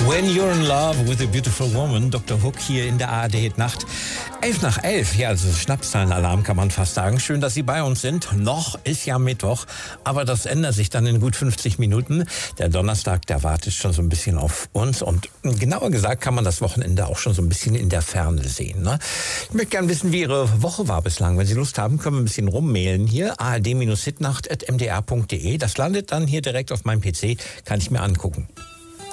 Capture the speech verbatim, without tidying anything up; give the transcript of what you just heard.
When You're in Love with a Beautiful Woman, Doktor Hook hier in der A R D-Nacht. Elf nach elf, ja, also Schnapszahlenalarm kann man fast sagen. Schön, dass Sie bei uns sind. Noch ist ja Mittwoch, aber das ändert sich dann in gut fünfzig Minuten. Der Donnerstag, der wartet schon so ein bisschen auf uns und genauer gesagt kann man das Wochenende auch schon so ein bisschen in der Ferne sehen. Ne? Ich möchte gerne wissen, wie Ihre Woche war bislang. Wenn Sie Lust haben, können wir ein bisschen rummailen hier. a r d Bindestrich hitnacht at m d r punkt d e. Das landet dann hier direkt auf meinem P C, kann ich mir angucken.